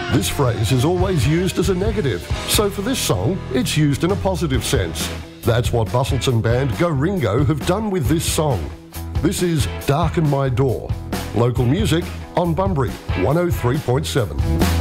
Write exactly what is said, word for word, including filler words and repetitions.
This phrase is always used as a negative, so for this song, it's used in a positive sense. That's what Busselton band Go Ringo have done with this song. This is Darken My Door. Local music on Bunbury one oh three point seven.